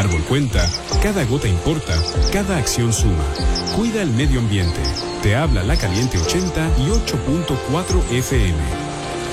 árbol cuenta, cada gota importa, cada acción suma. Cuida el medio ambiente. Te habla La Caliente 80 y 8.4 FM.